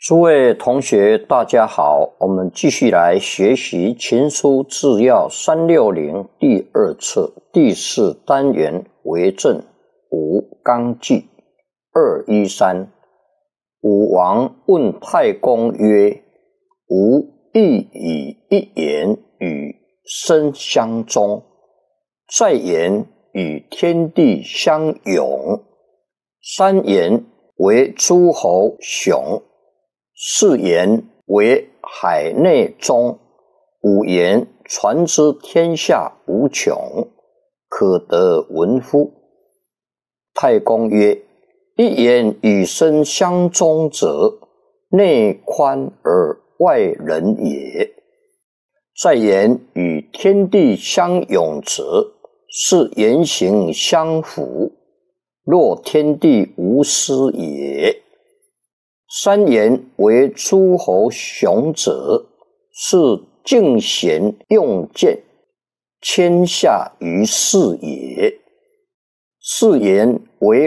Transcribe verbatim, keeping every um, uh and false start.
诸位同学大家好，我们继续来学习情书治要三六零第二册第四单元为政五纲纪二一三。武王问太公曰：吾亦以一言与身相终，再言与天地相永，三言为诸侯雄，四言为海内中，五言传之天下无穷，可得闻乎？太公曰：一言与身相终者，内宽而外仁也。再言与天地相永者，是言行相符，若天地无私也。三言为诸侯雄者，是敬贤用见，天下于世也。四言为